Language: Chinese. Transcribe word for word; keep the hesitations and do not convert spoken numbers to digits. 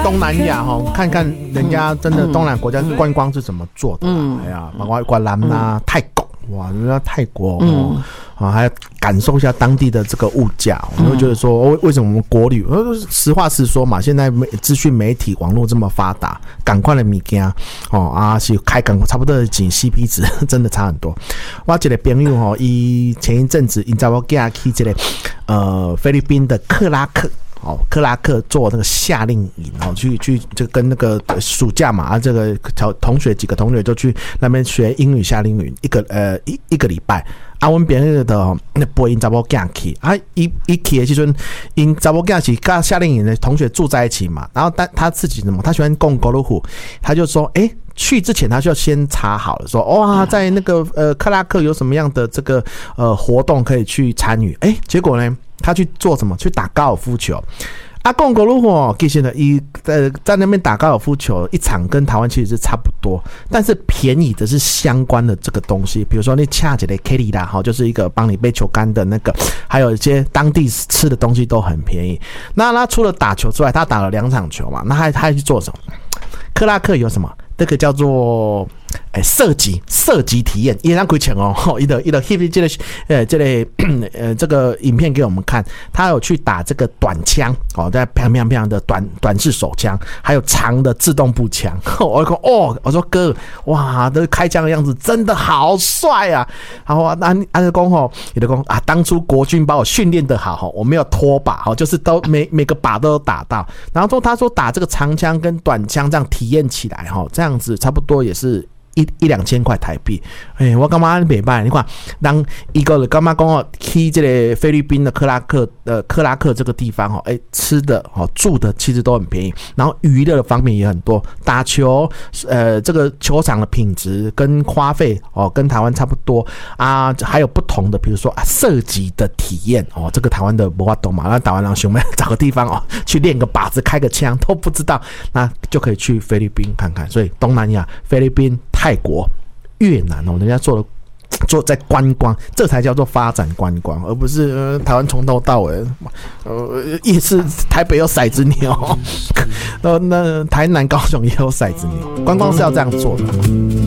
东南亚哈，看看人家真的东南国家观光是怎么做的。嗯，哎呀，包括越南啊、泰国，哇，人家泰国哦。嗯啊，还要感受一下当地的这个物价，我们会觉得说，为为什么我们国旅？实话实说嘛，现在资讯媒体网络这么发达，赶快的物件哦啊，是开港差不多的钱 C P 值真的差很多。我一个朋友哦，伊前一阵子，你知道我寄去这个呃菲律宾的克拉克。哦，克拉克做那个夏令营哦，去去就跟那个暑假嘛，啊，这个同学几个同学就去那边学英语夏令营，一个呃一一个礼拜。啊，阮朋友的哦，那陪因查某囝去，啊，伊伊去的时阵，因查某囝是跟夏令营的同学住在一起嘛，然后但他自己什么，他喜欢讲高卢虎，他就说，哎、欸。去之前他就要先查好了，说哇，在那个呃克拉克有什么样的这个呃活动可以去参与？哎、欸，结果呢，他去做什么？去打高尔夫球。啊，贡狗路吼，其实呢，一呃在那边打高尔夫球，一场跟台湾其实是差不多，但是便宜的是相关的这个东西，比如说你恰起来 K 里啦，哈，就是一个帮你背球杆的那个，还有一些当地吃的东西都很便宜。那他除了打球之外，他打了两场球嘛，那他他还去做什么？克拉克有什么？这个叫做诶射击射击体验，也让亏钱哦。一的一的 hip 这个呃这个呃这个影片给我们看，他有去打这个短枪哦，在砰砰砰的短短式手枪，还有长的自动步枪。我说哦，我说哥，哇，这开枪的样子真的好帅啊！然后那安德公吼，也德公啊，当初国军把我训练的好，我没有拖把，就是都每每个把都有打到。然后说他说打这个长枪跟短枪这样体验起来哈，这样。这样子差不多也是一一两千块台币，哎、欸，我干嘛没办？你看，当一个干嘛讲哦，去这个菲律宾的克拉克呃克拉克这个地方哦，哎、欸，吃的哦住的其实都很便宜，然后娱乐的方面也很多，打球呃这个球场的品质跟花费哦跟台湾差不多啊，还有不同的，比如说啊射击的体验哦，这个台湾的没法懂嘛，那台湾人想要找个地方哦去练个靶子开个枪都不知道，那就可以去菲律宾看看，所以东南亚菲律宾。泰国、越南哦，人家做了做在观光，这才叫做发展观光，而不是、呃、台湾从头到尾，呃，夜市台北有骰子牛，那那台南、高雄也有骰子牛，观光是要这样做的。